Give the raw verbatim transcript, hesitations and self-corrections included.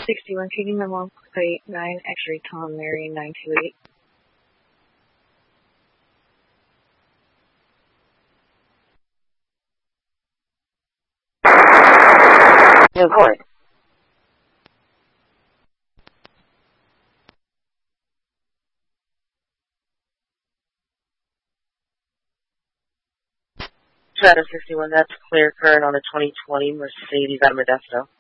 sixty-one, feeding them on plate nine, X-ray Tom Mary nine two eight. Report. Shadow sixty-one, that's clear current on a twenty twenty Mercedes out of Modesto.